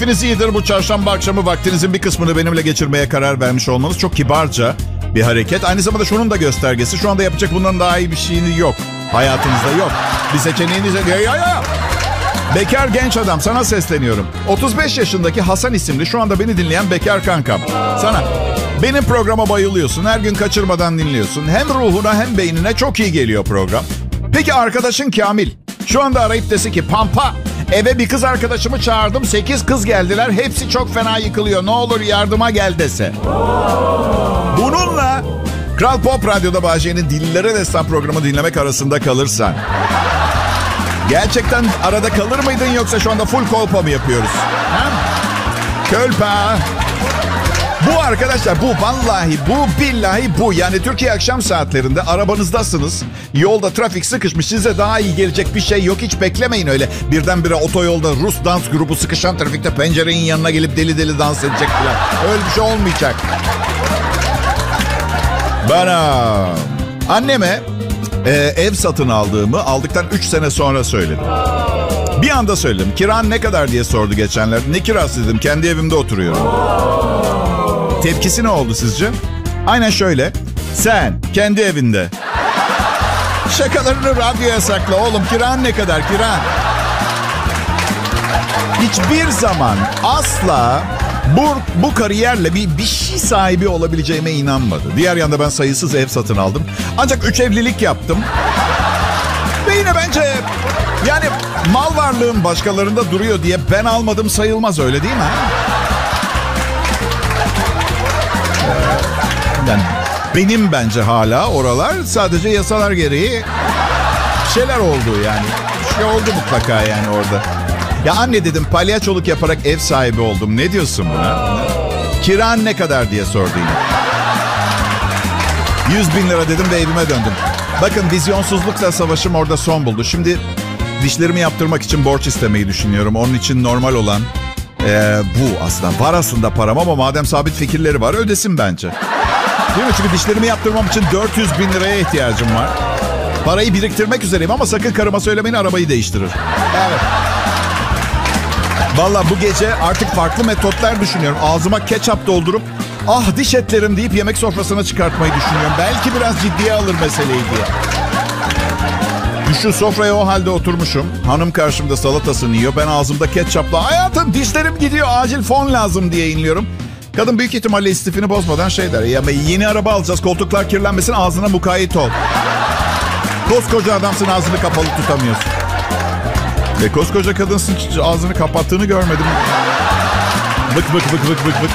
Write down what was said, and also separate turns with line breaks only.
Hepiniz iyidir, bu çarşamba akşamı vaktinizin bir kısmını benimle geçirmeye karar vermiş olmanız çok kibarca bir hareket. Aynı zamanda şunun da göstergesi. Şu anda yapacak bundan daha iyi bir şeyiniz yok. Hayatınızda yok. Bir seçeneğiniz yok. Bekar genç adam, sana sesleniyorum. 35 yaşındaki Hasan isimli şu anda beni dinleyen bekar kankam. Sana, benim programa bayılıyorsun. Her gün kaçırmadan dinliyorsun. Hem ruhuna hem beynine çok iyi geliyor program. Peki arkadaşın Kamil şu anda arayıp dese ki Pampa, eve bir kız arkadaşımı çağırdım. 8 kız geldiler. Hepsi çok fena yıkılıyor. Ne olur yardıma gel dese. Bununla Kral Pop Radyo'da Bahçe'nin Dillere Destan programı dinlemek arasında kalırsan, gerçekten arada kalır mıydın yoksa şu anda full kolpa mı yapıyoruz? Ha? Kölpa. Bu arkadaşlar, bu vallahi, bu billahi bu. Yani Türkiye akşam saatlerinde arabanızdasınız. Yolda trafik sıkışmış. Size daha iyi gelecek bir şey yok. Hiç beklemeyin öyle. Birdenbire otoyolda Rus dans grubu sıkışan trafikte pencerenin yanına gelip deli deli dans edecek falan. Öyle bir şey olmayacak. Bana anneme ev satın aldıktan 3 sene sonra söyledim. Bir anda söyledim. Kiran ne kadar diye sordu geçenler. Ne kirası dedim. Kendi evimde oturuyorum. Tepkisi ne oldu sizce? Aynen şöyle. Sen kendi evinde. Şakalarını radyoya sakla oğlum. Kiran ne kadar kiran? Hiçbir zaman asla bu kariyerle bir şey sahibi olabileceğime inanmadı. Diğer yanda ben sayısız ev satın aldım. Ancak 3 evlilik yaptım. Ve yine bence yani mal varlığım başkalarında duruyor diye ben almadım sayılmaz, öyle değil mi? Yani benim bence hala oralar, sadece yasalar gereği şeyler oldu yani. Bir şey oldu mutlaka yani orada. Ya anne dedim, palyaçoluk yaparak ev sahibi oldum. Ne diyorsun buna? Kiran ne kadar diye sordu yine. 100.000 lira dedim ve evime döndüm. Bakın, vizyonsuzlukla savaşım orada son buldu. Şimdi dişlerimi yaptırmak için borç istemeyi düşünüyorum. Onun için normal olan bu aslında. Var aslında param ama madem sabit fikirleri var, ödesin bence. Değil mi? Çünkü dişlerimi yaptırmam için 400.000 liraya ihtiyacım var. Parayı biriktirmek üzereyim ama sakın karıma söylemeyin, arabayı değiştirir. Evet. Vallahi bu gece artık farklı metotlar düşünüyorum. Ağzıma ketçap doldurup diş etlerim deyip yemek sofrasına çıkartmayı düşünüyorum. Belki biraz ciddiye alır meseleyi diye. Düşün, sofraya o halde oturmuşum. Hanım karşımda salatasını yiyor. Ben ağzımda ketçapla hayatım dişlerim gidiyor, acil fon lazım diye inliyorum. Kadın büyük ihtimalle istifini bozmadan şey der. Ya yeni araba alacağız, koltuklar kirlenmesin, ağzına mukayyet ol. Koskoca adamsın, ağzını kapalı tutamıyorsun. Ve koskoca kadınsın, ağzını kapattığını görmedim. Vık vık vık vık vık vık.